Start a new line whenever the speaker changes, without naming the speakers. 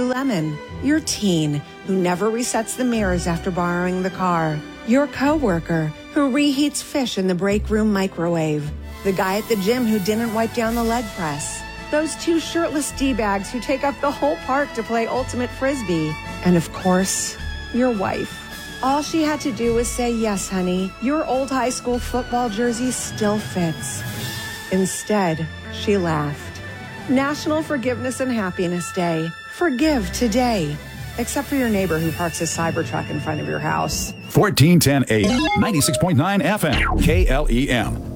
Lululemon, your teen who never resets the mirrors after borrowing the car, your coworker who reheats fish in the break room microwave, the guy at the gym who didn't wipe down the leg press, those two shirtless D-bags who take up the whole park to play ultimate frisbee, and of course, your wife. All she had to do was say, yes, honey, your old high school football jersey still fits. Instead, she laughed. National Forgiveness and Happiness Day. Forgive today. Except for your neighbor who parks his Cybertruck in front of your house.
1410 AM, 96.9 FM, KLEM.